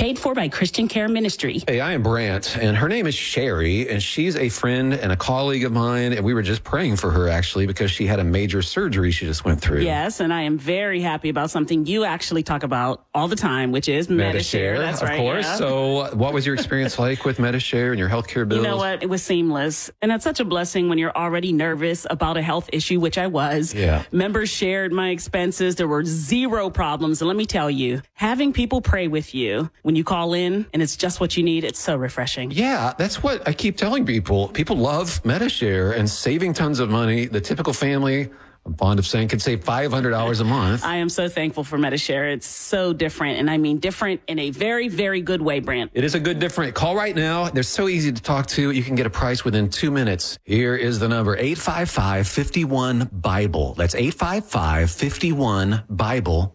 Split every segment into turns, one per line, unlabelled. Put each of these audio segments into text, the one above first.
Paid for by Christian Care Ministry.
Hey, I am Brant, and her name is Sherry, and she's a friend and a colleague of mine, and we were just praying for her, actually, because she had a major surgery she just went through.
Yes, and I am very happy about something you actually talk about all the time, which is Medi-Share. That's right.
Of course.
Yeah.
So what was your experience like with Medi-Share and your healthcare bills?
You know what? It was seamless. And that's such a blessing when you're already nervous about a health issue, which I was.
Yeah.
Members shared my expenses. There were zero problems. And let me tell you, having people pray with you when you call in and it's just what you need, it's so refreshing.
Yeah, that's what I keep telling people. People love Medi-Share and saving tons of money. The typical family, I'm fond of saying, could save $500 a month.
I am so thankful for Medi-Share. It's so different. And I mean different in a very, very good way, Brant.
It is a good different. Call right now. They're so easy to talk to. You can get a price within 2 minutes. Here is the number, 855-51-BIBLE. That's 855-51-BIBLE.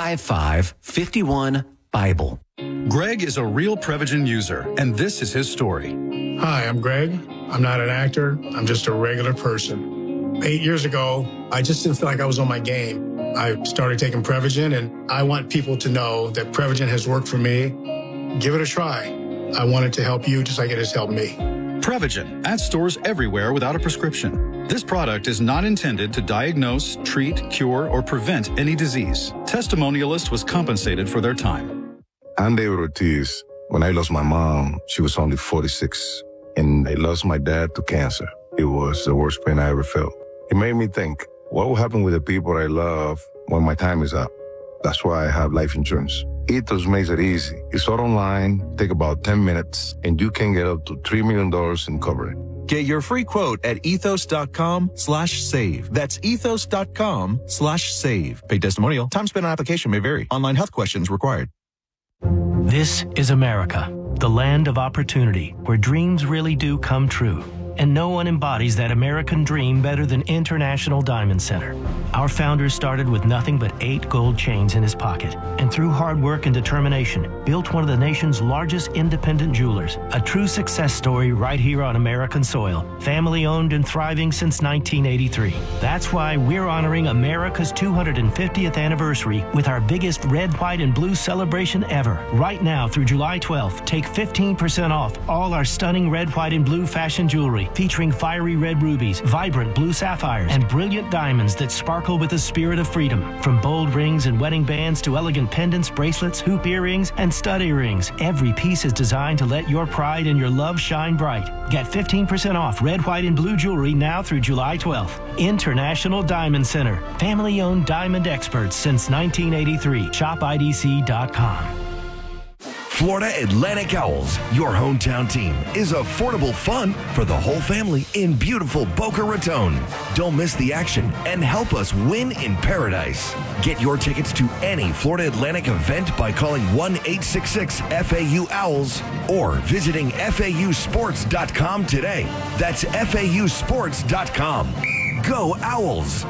855-51-BIBLE.
Greg is a real Prevagen user, and this is his story.
Hi, I'm Greg. I'm not an actor. I'm just a regular person. 8 years ago, I just didn't feel like I was on my game. I started taking Prevagen, and I want people to know that Prevagen has worked for me. Give it a try. I want it to help you just like it has helped me.
Prevagen, at stores everywhere without a prescription. This product is not intended to diagnose, treat, cure, or prevent any disease. Testimonialist was compensated for their time.
I'm David Ortiz. When I lost my mom, she was only 46, and I lost my dad to cancer. It was the worst pain I ever felt. It made me think, what will happen with the people I love when my time is up? That's why I have life insurance. Ethos makes it easy. It's all online, take about 10 minutes, and you can get up to $3 million in coverage.
Get your free quote at ethos.com/save. That's ethos.com/save. Paid testimonial. Time spent on application may vary. Online health questions required.
This is America, the land of opportunity, where dreams really do come true. And no one embodies that American dream better than International Diamond Center. Our founder started with nothing but 8 gold chains in his pocket, and through hard work and determination, built one of the nation's largest independent jewelers. A true success story right here on American soil. Family owned and thriving since 1983. That's why we're honoring America's 250th anniversary with our biggest red, white, and blue celebration ever. Right now through July 12th, take 15% off all our stunning red, white, and blue fashion jewelry, featuring fiery red rubies, vibrant blue sapphires, and brilliant diamonds that sparkle with the spirit of freedom. From bold rings and wedding bands to elegant pendants, bracelets, hoop earrings, and stud earrings, every piece is designed to let your pride and your love shine bright. Get 15% off red, white, and blue jewelry now through July 12th. International Diamond Center. Family-owned diamond experts since 1983. ShopIDC.com.
Florida Atlantic Owls, your hometown team, is affordable fun for the whole family in beautiful Boca Raton. Don't miss the action and help us win in paradise. Get your tickets to any Florida Atlantic event by calling 1-866-FAU-OWLS or visiting FAUsports.com today. That's FAUsports.com. Go Owls!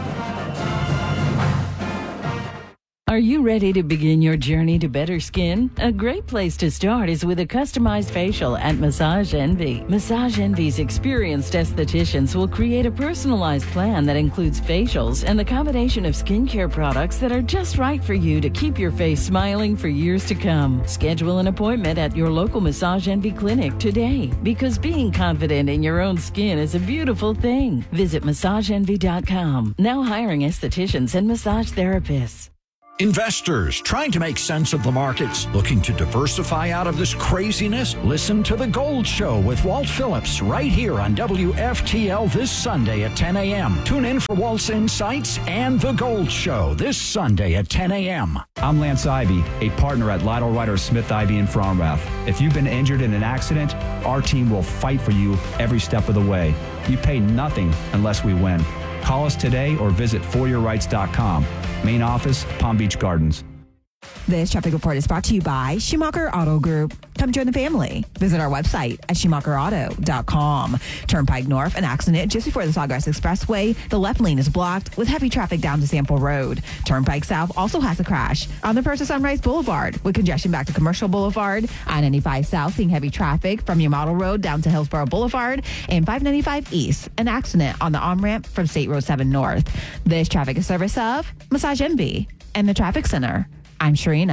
Are you ready to begin your journey to better skin? A great place to start is with a customized facial at Massage Envy. Massage Envy's experienced estheticians will create a personalized plan that includes facials and the combination of skincare products that are just right for you to keep your face smiling for years to come. Schedule an appointment at your local Massage Envy clinic today, because being confident in your own skin is a beautiful thing. Visit MassageEnvy.com. Now hiring estheticians and massage therapists.
Investors trying to make sense of the markets, looking to diversify out of this craziness? Listen to The Gold Show with Walt Phillips right here on WFTL this Sunday at 10 a.m. Tune in for Walt's insights and The Gold Show this Sunday at 10 a.m.
I'm Lance Ivy, a partner at Lytle Ryder Smith Ivy in Fromrath. If you've been injured in an accident, our team will fight for you every step of the way. You pay nothing unless we win. Call us today or visit foryourrights.com. Main office, Palm Beach Gardens.
This traffic report is brought to you by Schumacher Auto Group. Come join the family. Visit our website at SchumacherAuto.com. Turnpike North, an accident just before the Sawgrass Expressway. The left lane is blocked with heavy traffic down to Sample Road. Turnpike South also has a crash on the First of Sunrise Boulevard with congestion back to Commercial Boulevard. I-95 South seeing heavy traffic from your Model Road down to Hillsborough Boulevard. And 595 East, an accident on the on-ramp from State Road 7 North. This traffic is service of Massage Envy and the Traffic Center. I'm Sharina.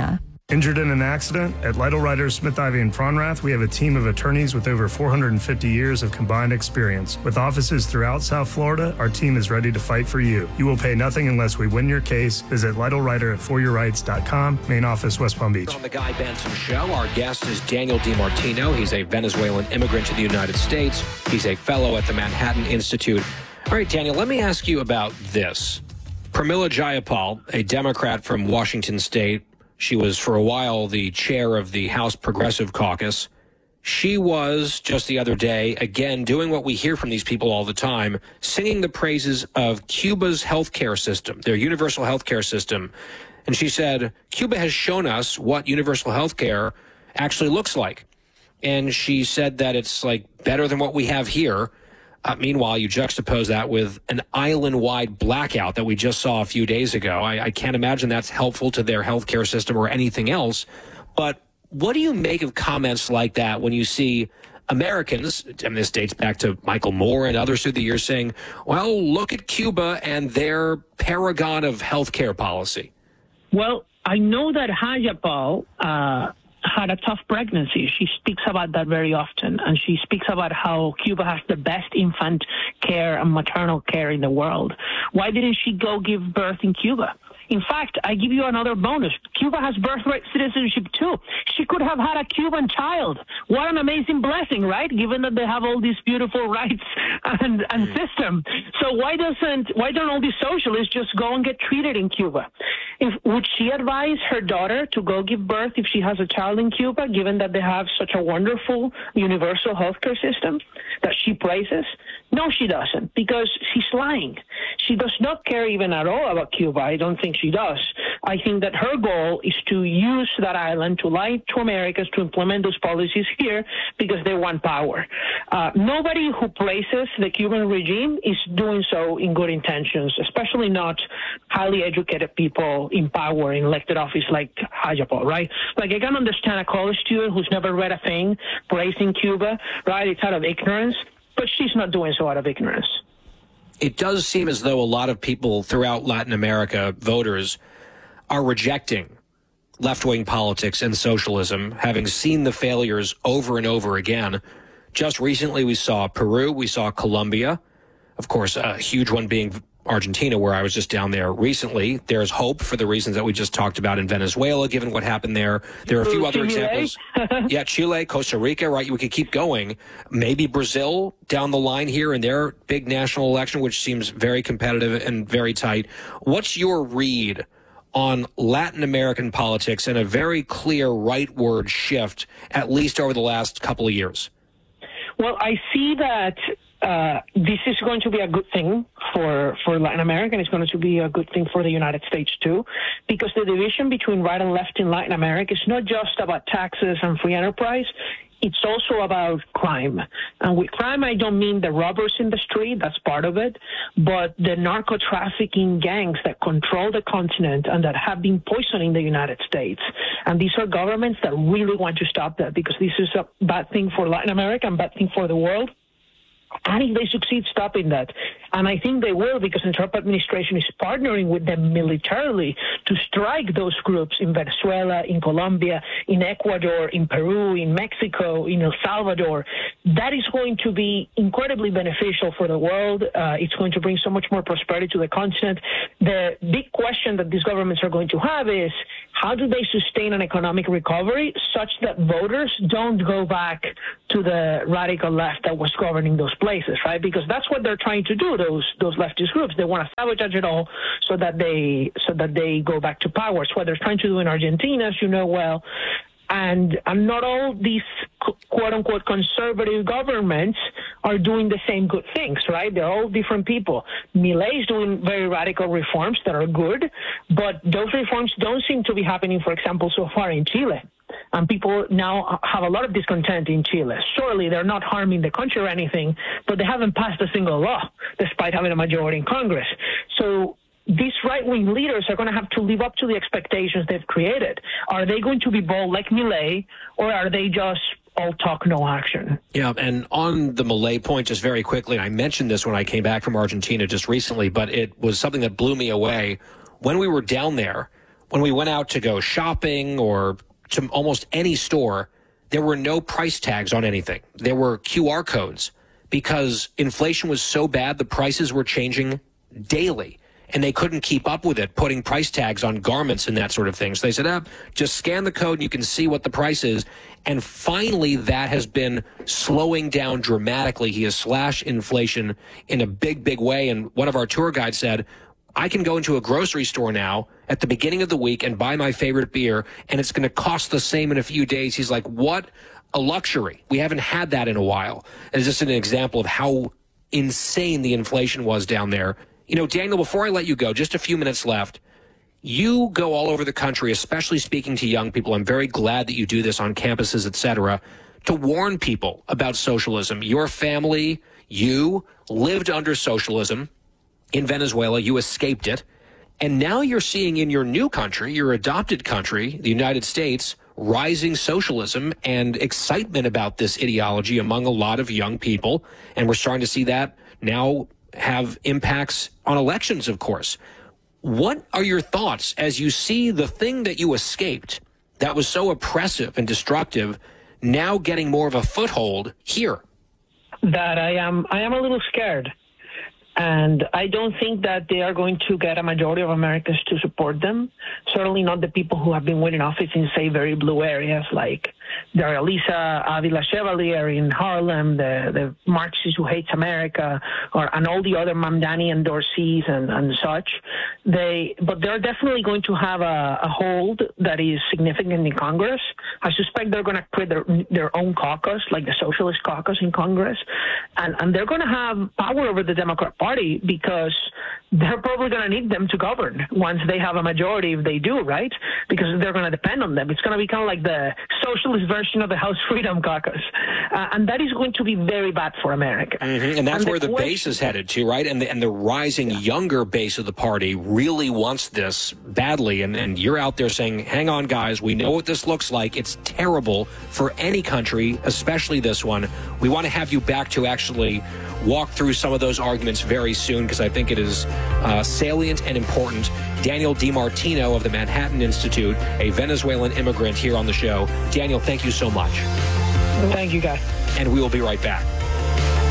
Injured in an accident? At Lytle Ryder, Smith, Ivy, and Fronrath, we have a team of attorneys with over 450 years of combined experience. With offices throughout South Florida, our team is ready to fight for you. You will pay nothing unless we win your case. Visit Lytle Ryder at foryourrights.com. Main office, West Palm Beach.
On the Guy Benson Show, our guest is Daniel DiMartino. He's a Venezuelan immigrant to the United States. He's a fellow at the Manhattan Institute. All right, Daniel, let me ask you about this. Pramila Jayapal, a Democrat from Washington State, she was for a while the chair of the House Progressive Caucus. She was, just the other day, again, doing what we hear from these people all the time, singing the praises of Cuba's healthcare system, their universal healthcare system. And she said, Cuba has shown us what universal healthcare actually looks like. And she said that it's like better than what we have here. Meanwhile, you juxtapose that with an island-wide blackout that we just saw a few days ago. I can't imagine that's helpful to their healthcare system or anything else. But what do you make of comments like that when you see Americans, and this dates back to Michael Moore and others through the years, saying, well, look at Cuba and their paragon of healthcare policy?
Well, I know that Jayapal had a tough pregnancy. She speaks about that very often, and she speaks about how Cuba has the best infant care and maternal care in the world. Why didn't she go give birth in Cuba? In fact, I give you another bonus. Cuba has birthright citizenship, too. She could have had a Cuban child. What an amazing blessing, right? Given that they have all these beautiful rights and system. So why don't all these socialists just go and get treated in Cuba? Would she advise her daughter to go give birth if she has a child in Cuba, given that they have such a wonderful universal healthcare system that she praises? No, she doesn't, because she's lying. She does not care even at all about Cuba. I don't think she does. I think that her goal is to use that island to lie to Americans to implement those policies here because they want power. Nobody who praises the Cuban regime is doing so in good intentions, especially not highly educated people in power in elected office like Jayapal, right? Like, I can understand a college student who's never read a thing praising Cuba, right? It's out of ignorance, but she's not doing so out of ignorance.
It does seem as though a lot of people throughout Latin America, voters, are rejecting left-wing politics and socialism, having seen the failures over and over again. Just recently, we saw Peru, we saw Colombia, of course, a huge one being Argentina, where I was just down there recently. There's hope for the reasons that we just talked about in Venezuela, given what happened there. There are a few other examples. Yeah, Chile, Costa Rica, right? We could keep going. Maybe Brazil down the line here in their big national election, which seems very competitive and very tight. What's your read on Latin American politics and a very clear rightward shift, at least over the last couple of years?
Well, I see that this is going to be a good thing for Latin America, and it's going to be a good thing for the United States, too, because the division between right and left in Latin America is not just about taxes and free enterprise. It's also about crime. And with crime, I don't mean the robbers in the street, that's part of it, but the narco-trafficking gangs that control the continent and that have been poisoning the United States. And these are governments that really want to stop that, because this is a bad thing for Latin America and bad thing for the world. And if they succeed stopping that, and I think they will, because the Trump administration is partnering with them militarily to strike those groups in Venezuela, in Colombia, in Ecuador, in Peru, in Mexico, in El Salvador. That is going to be incredibly beneficial for the world. It's going to bring so much more prosperity to the continent. The big question that these governments are going to have is, how do they sustain an economic recovery such that voters don't go back to the radical left that was governing those places, right? Because that's what they're trying to do, those leftist groups. They want to sabotage it all so that they go back to power. It's what they're trying to do in Argentina, as you know well. And not all these quote-unquote conservative governments are doing the same good things, right? They're all different people. Milei is doing very radical reforms that are good, but those reforms don't seem to be happening, for example, so far in Chile. And people now have a lot of discontent in Chile. Surely they're not harming the country or anything, but they haven't passed a single law, despite having a majority in Congress. So these right-wing leaders are going to have to live up to the expectations they've created. Are they going to be bold like Milei, or are they just all talk, no action?
Yeah, and on the Milei point, just very quickly, and I mentioned this when I came back from Argentina just recently, but it was something that blew me away. When we were down there, when we went out to go shopping or to almost any store, there were no price tags on anything. There were QR codes because inflation was so bad, the prices were changing daily. And they couldn't keep up with it, putting price tags on garments and that sort of thing. So they said, just scan the code and you can see what the price is. And finally, that has been slowing down dramatically. He has slashed inflation in a big, big way. And one of our tour guides said, I can go into a grocery store now at the beginning of the week and buy my favorite beer, and it's going to cost the same in a few days. He's like, what a luxury. We haven't had that in a while. It's just an example of how insane the inflation was down there. You know, Daniel, before I let you go, just a few minutes left. You go all over the country, especially speaking to young people. I'm very glad that you do this on campuses, et cetera, to warn people about socialism. Your family, you lived under socialism in Venezuela. You escaped it. And now you're seeing in your new country, your adopted country, the United States, rising socialism and excitement about this ideology among a lot of young people. And we're starting to see that now have impacts on elections, of course. What are your thoughts as you see the thing that you escaped that was so oppressive and destructive now getting more of a foothold here?
That I am a little scared. And I don't think that they are going to get a majority of Americans to support them. Certainly not the people who have been winning office in, say, very blue areas like the Elisa Avila Chevalier in Harlem, the Marxist who hates America, and all the other Mamdani endorsees and such. But they're definitely going to have a hold that is significant in Congress. I suspect they're going to create their own caucus, like the Socialist Caucus in Congress, and they're going to have power over the Democrat Party because they're probably going to need them to govern once they have a majority, if they do, right? Because they're going to depend on them. It's going to be kind of like the socialist version of the House Freedom Caucus. And that is going to be very bad for America.
Mm-hmm. And that's where the base is headed to, right? And the rising younger base of the party really wants this badly. And you're out there saying, hang on, guys, we know what this looks like. It's terrible for any country, especially this one. We want to have you back to actually walk through some of those arguments very soon because I think it is salient and important. Daniel DiMartino of the Manhattan Institute, a Venezuelan immigrant here on the show. Daniel, thank you so much.
Thank you, guys.
And we will be right back.